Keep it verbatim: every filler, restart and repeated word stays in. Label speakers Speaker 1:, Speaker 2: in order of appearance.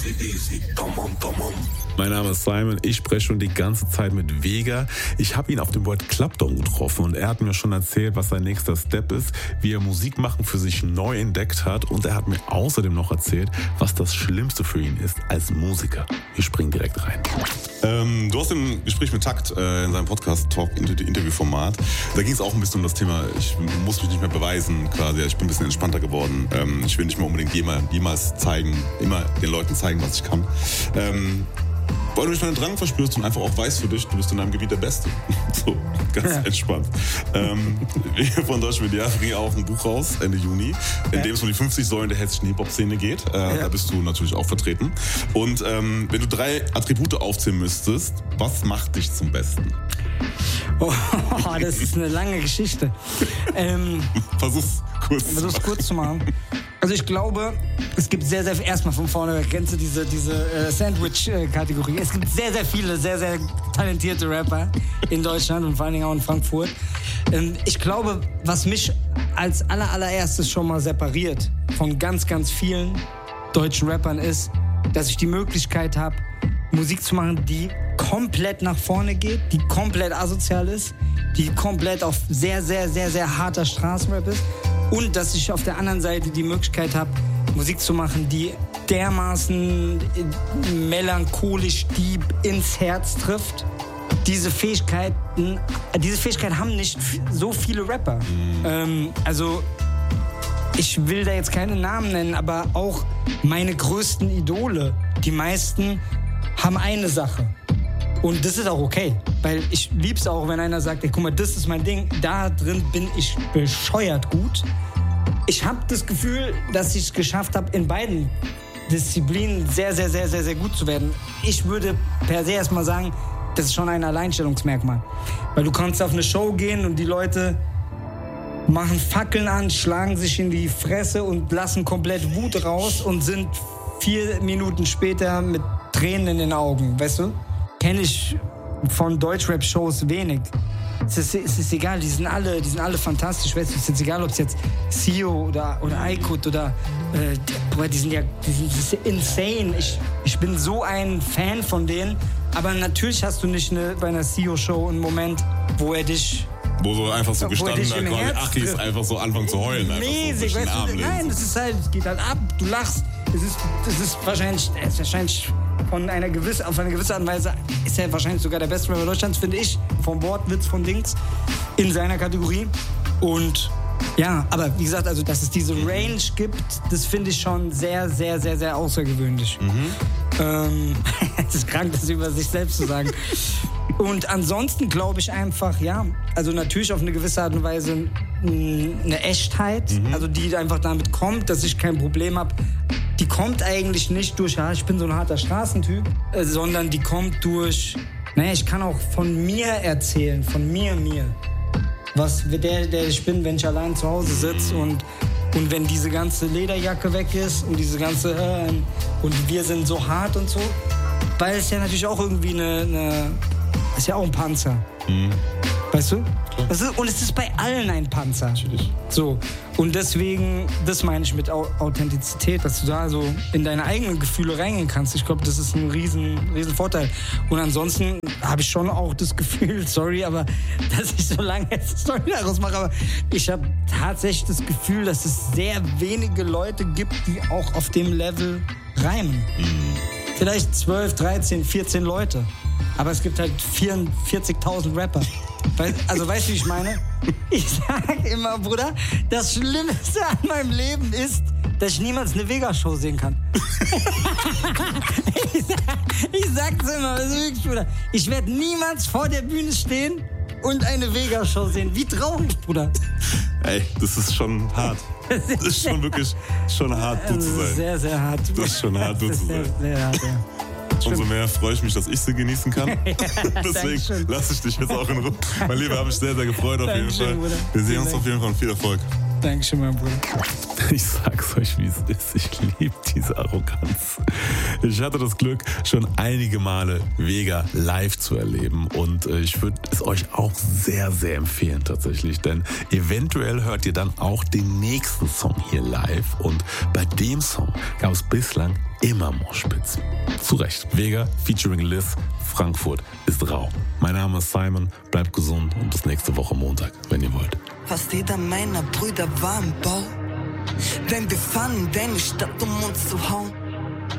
Speaker 1: Mein Name ist Simon, ich spreche schon die ganze Zeit mit Vega. Ich habe ihn auf dem World Club Dome getroffen und er hat mir schon erzählt, was sein nächster Step ist, wie er Musik machen für sich neu entdeckt hat und er hat mir außerdem noch erzählt, was das Schlimmste für ihn ist als Musiker. Wir springen direkt rein.
Speaker 2: Ähm, du hast im Gespräch mit Takt äh, in seinem Podcast Talk Interviewformat, da ging es auch ein bisschen um das Thema, ich muss mich nicht mehr beweisen quasi, ich bin ein bisschen entspannter geworden. Ähm, ich will nicht mehr unbedingt jemals, jemals zeigen, immer den Leuten zeigen, was ich kann. Ähm, weil du nicht mehr den Drang verspürst und einfach auch weißt für dich, du bist in deinem Gebiet der Beste. So, ganz ja. entspannt. ähm, wir von Deutsch Media bringen auch ein Buch raus, Ende Juni, in ja. dem es um die fünfzig Säulen der hessischen Hip-Hop-Szene geht. Äh, ja. Da bist du natürlich auch vertreten. Und ähm, wenn du drei Attribute aufzählen müsstest, was macht dich zum Besten?
Speaker 3: Oh, das ist eine lange Geschichte. ähm,
Speaker 2: Versuch's kurz zu
Speaker 3: Versuch's
Speaker 2: machen.
Speaker 3: kurz zu machen. Also ich glaube, es gibt sehr, sehr, erstmal von vorne, kennst du diese, diese äh, Sandwich-Kategorie? Es gibt sehr, sehr viele, sehr, sehr talentierte Rapper in Deutschland und vor allen Dingen auch in Frankfurt. Ähm, ich glaube, was mich als aller, allererstes schon mal separiert von ganz, ganz vielen deutschen Rappern ist, dass ich die Möglichkeit habe, Musik zu machen, die komplett nach vorne geht, die komplett asozial ist, die komplett auf sehr, sehr, sehr, sehr harter Straßenrap ist. Und dass ich auf der anderen Seite die Möglichkeit habe, Musik zu machen, die dermaßen melancholisch deep ins Herz trifft. Diese Fähigkeiten, diese Fähigkeit haben nicht so viele Rapper. Mhm. Ähm, also ich will da jetzt keine Namen nennen, aber auch meine größten Idole, die meisten haben eine Sache. Und das ist auch okay, weil ich lieb's auch, wenn einer sagt, ey, guck mal, das ist mein Ding, da drin bin ich bescheuert gut. Ich habe das Gefühl, dass ich es geschafft habe, in beiden Disziplinen sehr, sehr, sehr, sehr, sehr gut zu werden. Ich würde per se erstmal sagen, das ist schon ein Alleinstellungsmerkmal. Weil du kannst auf eine Show gehen und die Leute machen Fackeln an, schlagen sich in die Fresse und lassen komplett Wut raus und sind vier Minuten später mit Tränen in den Augen, weißt du? Kenne ich von Deutschrap-Shows wenig. Es ist, es ist egal, die sind alle, die sind alle fantastisch. Weißt du, es ist jetzt egal, ob es jetzt Sio oder, oder Aykut oder äh, die, die sind ja die sind, die sind insane. Ich, ich bin so ein Fan von denen. Aber natürlich hast du nicht eine, bei einer Sio-Show einen Moment, wo er dich
Speaker 2: Wo so einfach so gestanden da quasi Achis einfach so anfangen zu heulen.
Speaker 3: Mäßig,
Speaker 2: so
Speaker 3: weißt du, nein, das ist halt, es geht halt ab, du lachst. Es ist, das ist wahrscheinlich, es ist wahrscheinlich von einer gewissen, auf eine gewisse Art und Weise ist er wahrscheinlich sogar der beste Rapper Deutschlands, finde ich, vom Wortwitz von Dings in seiner Kategorie. Und ja, aber wie gesagt, also dass es diese Range gibt, das finde ich schon sehr, sehr, sehr, sehr außergewöhnlich. Mhm. Ähm, es ist krank, das über sich selbst zu sagen. Und ansonsten glaube ich einfach, ja, also natürlich auf eine gewisse Art und Weise eine Echtheit, mhm. also die einfach damit kommt, dass ich kein Problem habe. Die kommt eigentlich nicht durch, ja, ich bin so ein harter Straßentyp, äh, sondern die kommt durch, naja, ich kann auch von mir erzählen, von mir, mir. Was der, der ich bin, wenn ich allein zu Hause sitze und, und wenn diese ganze Lederjacke weg ist und diese ganze, äh, und wir sind so hart und so, weil es ja natürlich auch irgendwie eine, eine ist ja auch ein Panzer. Mhm. Weißt du? Das ist, und es ist bei allen ein Panzer.
Speaker 2: Natürlich.
Speaker 3: So. Und deswegen, das meine ich mit Authentizität, dass du da so in deine eigenen Gefühle reingehen kannst. Ich glaube, das ist ein riesen, riesen Vorteil. Und ansonsten habe ich schon auch das Gefühl, sorry, aber dass ich so lange jetzt Story daraus mache, aber ich habe tatsächlich das Gefühl, dass es sehr wenige Leute gibt, die auch auf dem Level reimen. Mhm. Vielleicht zwölf, dreizehn, vierzehn Leute. Aber es gibt halt vierundvierzigtausend Rapper. Also weißt du, wie ich meine? Ich sag immer, Bruder, das Schlimmste an meinem Leben ist, dass ich niemals eine Vega-Show sehen kann. ich, sag, ich sag's immer, das ist wirklich, Bruder. Ich werde niemals vor der Bühne stehen und eine Vega-Show sehen. Wie traurig, Bruder.
Speaker 2: Ey, das ist schon hart. Das ist schon wirklich schon hart, du zu sein.
Speaker 3: Sehr, sehr hart.
Speaker 2: Das ist schon hart, du zu sein.
Speaker 3: Sehr, sehr hart, ja.
Speaker 2: Umso mehr freue ich mich, dass ich sie genießen kann.
Speaker 3: Ja,
Speaker 2: deswegen lasse ich dich jetzt auch in Ruhe. Mein Lieber, habe mich sehr, sehr gefreut auf jeden Fall. Wir sehen uns auf jeden Fall und viel Erfolg.
Speaker 3: Dankeschön, mein Bruder.
Speaker 1: Ich sag's euch, wie es ist. Ich liebe diese Arroganz. Ich hatte das Glück, schon einige Male Vega live zu erleben und ich würde es euch auch sehr, sehr empfehlen tatsächlich, denn eventuell hört ihr dann auch den nächsten Song hier live und bei dem Song gab es bislang immer Moshpits. Zu Recht. Vega featuring Liz, Frankfurt ist rau. Mein Name ist Simon, bleibt gesund und bis nächste Woche Montag, wenn ihr wollt.
Speaker 4: Fast jeder meiner Brüder war im Bau, denn wir fanden deine Stadt, um uns zu hauen.